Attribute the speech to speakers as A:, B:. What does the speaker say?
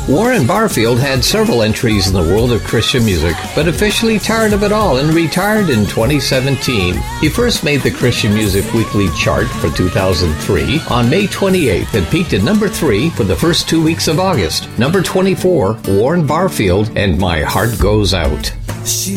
A: Warren Barfield had several entries in the world of Christian music, but officially tired of it all and retired in 2017. He first made the Christian Music Weekly chart for 2003 on May 28th and peaked at number 3 for the first 2 weeks of August. Number 24, Warren Barfield and My Heart Goes Out.